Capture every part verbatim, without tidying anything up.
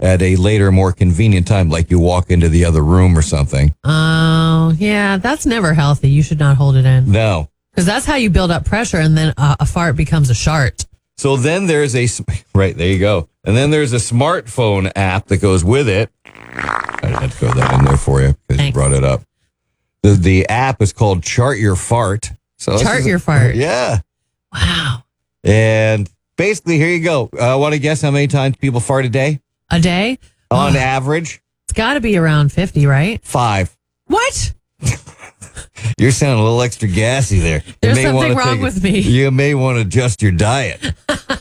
at a later, more convenient time, like you walk into the other room or something. Oh, yeah, that's never healthy. You should not hold it in. No. Because that's how you build up pressure, and then uh, a fart becomes a shart. So then there's a, right, there you go. And then there's a smartphone app that goes with it. I had to throw that in there for you because you brought it up. The, the app is called Chart Your Fart. So Chart Your Fart. Yeah. Wow. And basically, here you go. I uh, want to guess how many times people fart a day? A day? On oh. average? It's got to be around fifty, right? Five. What? You're sounding a little extra gassy there. There's you may something wrong take, with me. You may want to adjust your diet.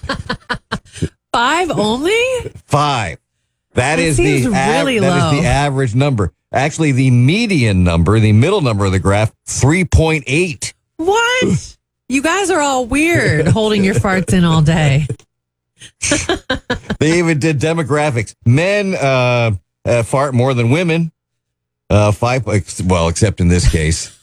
Five only? Five. That, that is the really av- low. That is the average number. Actually, the median number, the middle number of the graph, three point eight. What? You guys are all weird holding your farts in all day. They even did demographics. Men uh, uh, fart more than women. Uh, five, well, except in this case,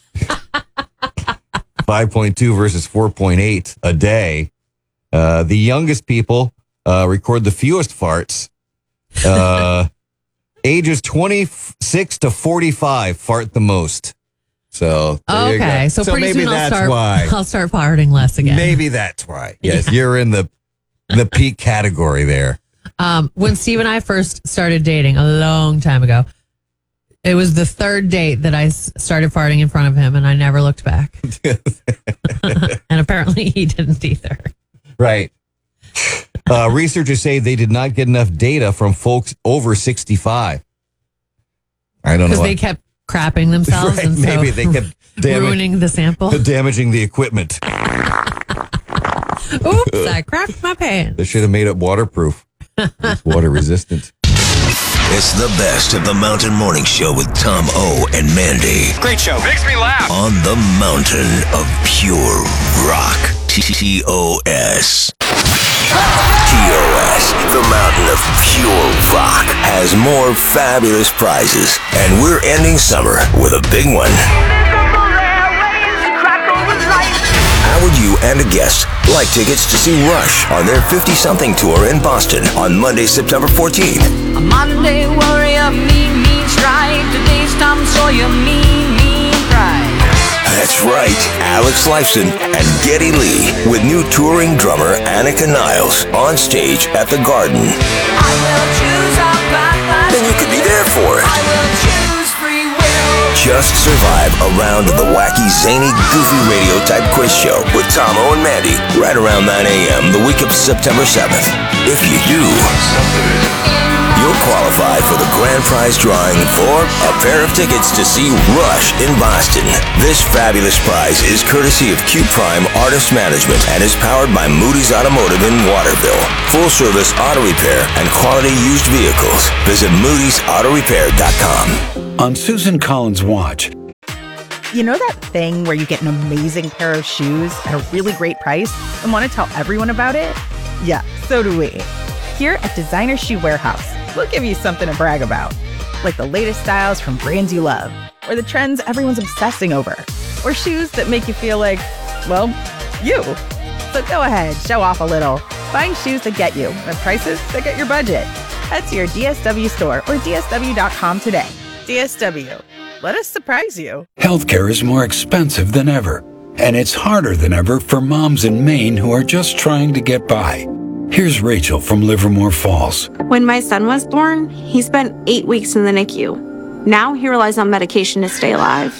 five point two versus four point eight a day. Uh, the youngest people uh, record the fewest farts. Uh, ages twenty-six to forty-five fart the most. So there you okay, go. so, so pretty maybe soon that's I'll start, why. I'll start farting less again. Maybe that's why. Yes, Yeah. you're in the the peak category there. Um, when Steve and I first started dating a long time ago, it was the third date that I s- started farting in front of him, and I never looked back. And apparently he didn't either. Right. Uh, researchers say they did not get enough data from folks over sixty-five. I don't know. Because they kept crapping themselves Right, and so maybe they kept dam- ruining the sample. damaging the equipment. Oops, I crapped my pants. They should have made it waterproof. It's water resistant. It's the best of the Mountain Morning Show with Tom O and Mandy. Great show. Makes me laugh. On the mountain of pure rock. T O S. T O S, the mountain of pure rock, has more fabulous prizes. And we're ending summer with a big one. How would you and a guest like tickets to see Rush on their fifty-something tour in Boston on Monday, September fourteenth? A Monday warrior, mean, mean strike. Today's Tom Sawyer, mean, mean pride. That's right, Alex Lifeson and Geddy Lee with new touring drummer Annika Niles on stage at the Garden. I will choose our path. Then you could be there for it. I will choose free will. Just survive a round of the wacky, zany, goofy radio type quiz show with Tom O and Mandy right around nine a.m. the week of September seventh. If you do, you'll qualify for the grand prize drawing for a pair of tickets to see Rush in Boston. This fabulous prize is courtesy of Q Prime Artist Management and is powered by Moody's Automotive in Waterville. Full service auto repair and quality used vehicles. Visit moodys auto repair dot com. On Susan Collins' watch. You know that thing where you get an amazing pair of shoes at a really great price and want to tell everyone about it? Yeah, so do we. Here at Designer Shoe Warehouse, we'll give you something to brag about, like the latest styles from brands you love, or the trends everyone's obsessing over, or shoes that make you feel like, well, you. So go ahead, show off a little. Find shoes that get you at prices that get your budget. Head to your D S W store or D S W dot com today. D S W. Let us surprise you. Healthcare is more expensive than ever, and it's harder than ever for moms in Maine who are just trying to get by. Here's Rachel from Livermore Falls. When my son was born, he spent eight weeks in the N I C U. Now he relies on medication to stay alive.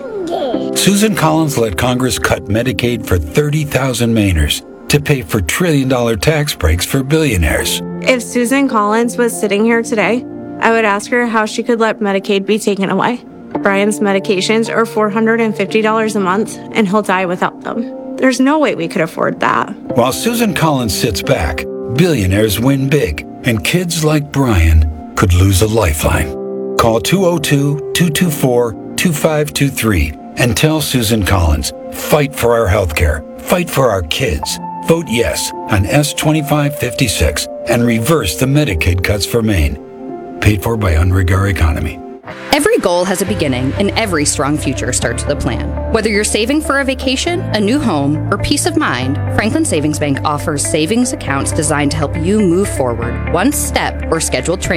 Susan Collins led Congress cut Medicaid for thirty thousand Mainers to pay for trillion-dollar tax breaks for billionaires. If Susan Collins was sitting here today, I would ask her how she could let Medicaid be taken away. Brian's medications are four hundred fifty dollars a month, and he'll die without them. There's no way we could afford that. While Susan Collins sits back, billionaires win big, and kids like Brian could lose a lifeline. Call two oh two, two two four, two five two three and tell Susan Collins, fight for our healthcare, fight for our kids. Vote yes on S twenty-five fifty-six and reverse the Medicaid cuts for Maine. Paid for by Unregar Economy. Every goal has a beginning, and every strong future starts with a plan. Whether you're saving for a vacation, a new home, or peace of mind, Franklin Savings Bank offers savings accounts designed to help you move forward, one step or scheduled training